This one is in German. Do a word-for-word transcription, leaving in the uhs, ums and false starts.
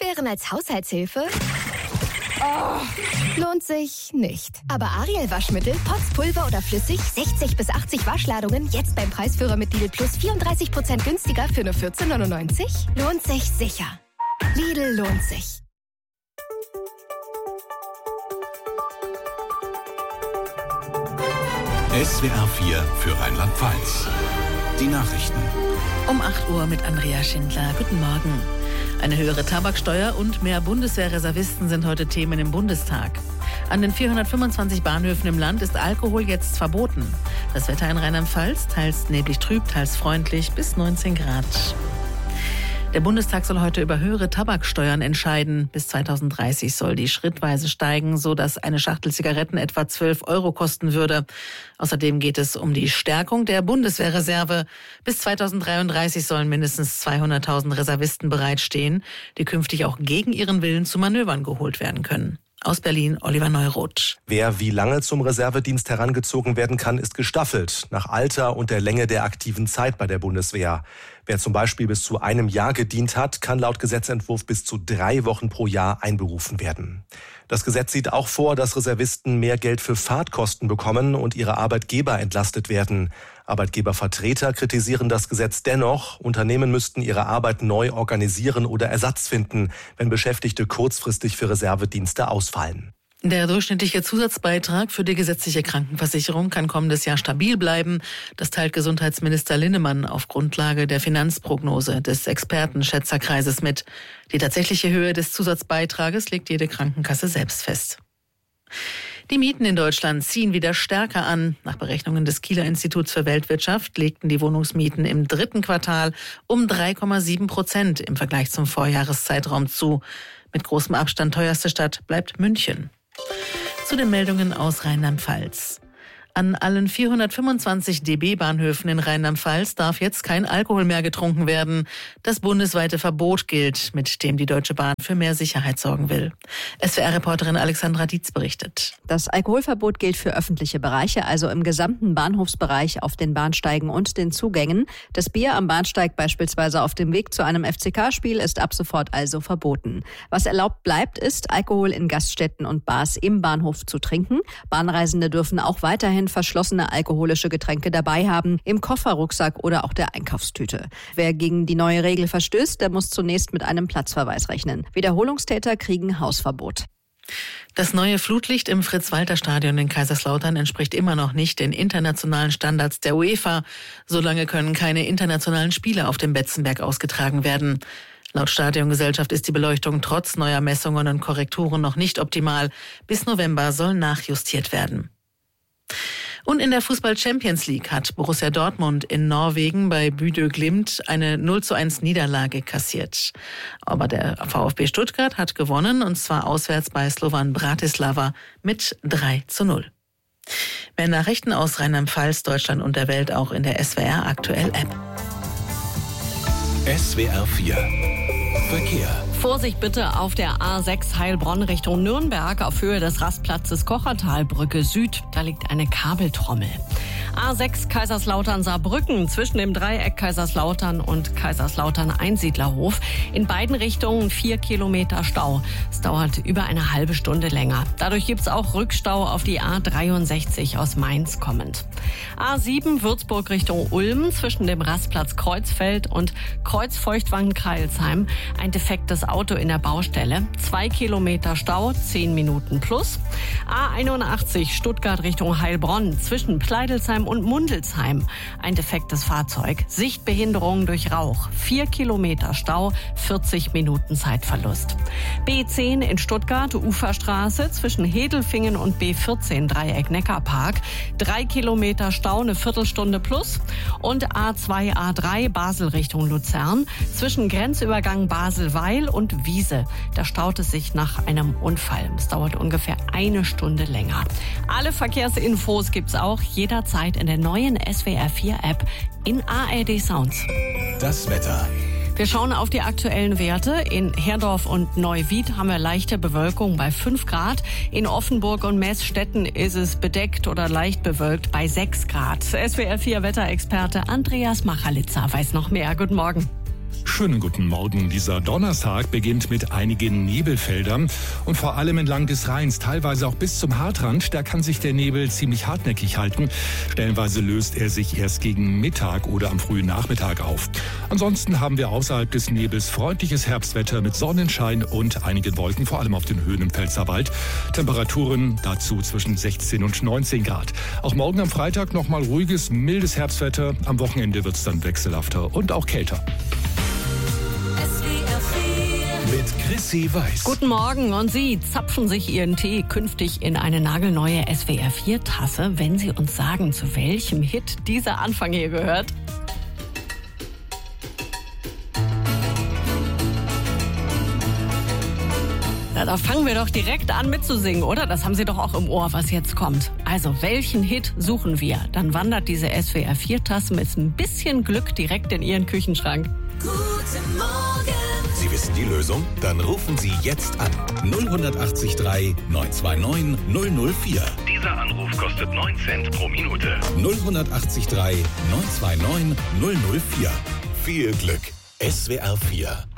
Erdbeeren als Haushaltshilfe? Oh, lohnt sich nicht. Aber Ariel Waschmittel, Pots, Pulver oder flüssig, sechzig bis achtzig Waschladungen, jetzt beim Preisführer mit Lidl Plus vierunddreißig Prozent günstiger für nur vierzehn neunundneunzig? Lohnt sich sicher. Lidl lohnt sich. S W R vier für Rheinland-Pfalz. Die Nachrichten. Um acht Uhr mit Andrea Schindler. Guten Morgen. Eine höhere Tabaksteuer und mehr Bundeswehrreservisten sind heute Themen im Bundestag. An den vierhundertfünfundzwanzig Bahnhöfen im Land ist Alkohol jetzt verboten. Das Wetter in Rheinland-Pfalz, teils neblig trüb, teils freundlich, bis neunzehn Grad. Der Bundestag soll heute über höhere Tabaksteuern entscheiden. Bis zweitausenddreißig soll die schrittweise steigen, so dass eine Schachtel Zigaretten etwa zwölf Euro kosten würde. Außerdem geht es um die Stärkung der Bundeswehrreserve. Bis zweitausenddreiunddreißig sollen mindestens zweihunderttausend Reservisten bereitstehen, die künftig auch gegen ihren Willen zu Manövern geholt werden können. Aus Berlin, Oliver Neuroth. Wer wie lange zum Reservedienst herangezogen werden kann, ist gestaffelt, nach Alter und der Länge der aktiven Zeit bei der Bundeswehr. Wer zum Beispiel bis zu einem Jahr gedient hat, kann laut Gesetzentwurf bis zu drei Wochen pro Jahr einberufen werden. Das Gesetz sieht auch vor, dass Reservisten mehr Geld für Fahrtkosten bekommen und ihre Arbeitgeber entlastet werden. Arbeitgebervertreter kritisieren das Gesetz dennoch. Unternehmen müssten ihre Arbeit neu organisieren oder Ersatz finden, wenn Beschäftigte kurzfristig für Reservedienste ausfallen. Der durchschnittliche Zusatzbeitrag für die gesetzliche Krankenversicherung kann kommendes Jahr stabil bleiben. Das teilt Gesundheitsminister Linnemann auf Grundlage der Finanzprognose des Expertenschätzerkreises mit. Die tatsächliche Höhe des Zusatzbeitrages legt jede Krankenkasse selbst fest. Die Mieten in Deutschland ziehen wieder stärker an. Nach Berechnungen des Kieler Instituts für Weltwirtschaft legten die Wohnungsmieten im dritten Quartal um drei Komma sieben Prozent im Vergleich zum Vorjahreszeitraum zu. Mit großem Abstand teuerste Stadt bleibt München. Zu den Meldungen aus Rheinland-Pfalz. An allen vierhundertfünfundzwanzig D B-Bahnhöfen in Rheinland-Pfalz darf jetzt kein Alkohol mehr getrunken werden. Das bundesweite Verbot gilt, mit dem die Deutsche Bahn für mehr Sicherheit sorgen will. S W R-Reporterin Alexandra Dietz berichtet. Das Alkoholverbot gilt für öffentliche Bereiche, also im gesamten Bahnhofsbereich auf den Bahnsteigen und den Zugängen. Das Bier am Bahnsteig beispielsweise auf dem Weg zu einem F C K-Spiel ist ab sofort also verboten. Was erlaubt bleibt, ist, Alkohol in Gaststätten und Bars im Bahnhof zu trinken. Bahnreisende dürfen auch weiterhin verschlossene alkoholische Getränke dabei haben, im Koffer, Rucksack oder auch der Einkaufstüte. Wer gegen die neue Regel verstößt, der muss zunächst mit einem Platzverweis rechnen. Wiederholungstäter kriegen Hausverbot. Das neue Flutlicht im Fritz-Walter-Stadion in Kaiserslautern entspricht immer noch nicht den internationalen Standards der UEFA. Solange können keine internationalen Spiele auf dem Betzenberg ausgetragen werden. Laut Stadiongesellschaft ist die Beleuchtung trotz neuer Messungen und Korrekturen noch nicht optimal. Bis November soll nachjustiert werden. Und in der Fußball-Champions League hat Borussia Dortmund in Norwegen bei Bodø Glimt eine null zu eins Niederlage kassiert. Aber der VfB Stuttgart hat gewonnen, und zwar auswärts bei Slovan Bratislava mit drei zu null. Mehr Nachrichten aus Rheinland-Pfalz, Deutschland und der Welt auch in der S W R Aktuell App. S W R vier Verkehr. Vorsicht bitte auf der A sechs Heilbronn Richtung Nürnberg auf Höhe des Rastplatzes Kochertalbrücke Süd. Da liegt eine Kabeltrommel. A sechs Kaiserslautern-Saarbrücken zwischen dem Dreieck Kaiserslautern und Kaiserslautern-Einsiedlerhof. In beiden Richtungen vier Kilometer Stau. Es dauert über eine halbe Stunde länger. Dadurch gibt es auch Rückstau auf die A dreiundsechzig aus Mainz kommend. A sieben Würzburg Richtung Ulm zwischen dem Rastplatz Kreuzfeld und Kreuzfeuchtwangen-Kreilsheim. Ein defektes Auto in der Baustelle. Zwei Kilometer Stau, zehn Minuten plus. A einundachtzig Stuttgart Richtung Heilbronn zwischen Pleidelsheim und Mundelsheim. Ein defektes Fahrzeug. Sichtbehinderung durch Rauch. Vier Kilometer Stau, vierzig Minuten Zeitverlust. B zehn in Stuttgart, Uferstraße zwischen Hedelfingen und B vierzehn Dreieck Neckarpark. Drei Kilometer Stau, eine Viertelstunde plus. Und A zwei A drei Basel Richtung Luzern zwischen Grenzübergang Basel-Weil und Wiese. Da staut es sich nach einem Unfall. Es dauert ungefähr eine Stunde länger. Alle Verkehrsinfos gibt's auch jederzeit in der neuen S W R vier App in A R D Sounds. Das Wetter. Wir schauen auf die aktuellen Werte. In Herdorf und Neuwied haben wir leichte Bewölkung bei fünf Grad. In Offenburg und Meßstetten ist es bedeckt oder leicht bewölkt bei sechs Grad. S W R vier Wetterexperte Andreas Machalitzer weiß noch mehr. Guten Morgen. Schönen guten Morgen. Dieser Donnerstag beginnt mit einigen Nebelfeldern und vor allem entlang des Rheins, teilweise auch bis zum Hartrand. Da kann sich der Nebel ziemlich hartnäckig halten. Stellenweise löst er sich erst gegen Mittag oder am frühen Nachmittag auf. Ansonsten haben wir außerhalb des Nebels freundliches Herbstwetter mit Sonnenschein und einigen Wolken, vor allem auf den Höhen im Pfälzerwald. Temperaturen dazu zwischen sechzehn und neunzehn Grad. Auch morgen am Freitag nochmal ruhiges, mildes Herbstwetter. Am Wochenende wird es dann wechselhafter und auch kälter. Mit Chrissy Weiß. Guten Morgen, und Sie zapfen sich Ihren Tee künftig in eine nagelneue S W R vier Tasse, wenn Sie uns sagen, zu welchem Hit dieser Anfang hier gehört. Ja, da fangen wir doch direkt an mitzusingen, oder? Das haben Sie doch auch im Ohr, was jetzt kommt. Also, welchen Hit suchen wir? Dann wandert diese S W R vier Tasse mit ein bisschen Glück direkt in Ihren Küchenschrank. Guten Morgen. Sie wissen die Lösung? Dann rufen Sie jetzt an. null acht drei neun zwei neun null null vier. Dieser Anruf kostet neun Cent pro Minute. null acht drei neun zwei neun null null vier. Viel Glück. S W R vier.